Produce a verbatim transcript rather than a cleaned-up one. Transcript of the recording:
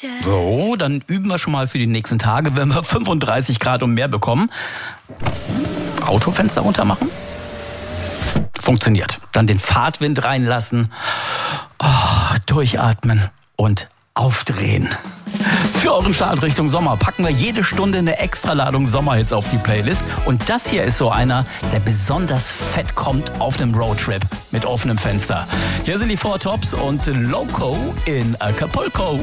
So, dann üben wir schon mal für die nächsten Tage, wenn wir fünfunddreißig Grad und mehr bekommen. Autofenster runtermachen. Funktioniert. Dann den Fahrtwind reinlassen. Oh, durchatmen und aufdrehen. Für euren Start Richtung Sommer packen wir jede Stunde eine Extraladung Sommerhits auf die Playlist. Und das hier ist so einer, der besonders fett kommt auf einem Roadtrip mit offenem Fenster. Hier sind die Four Tops und Loco in Acapulco.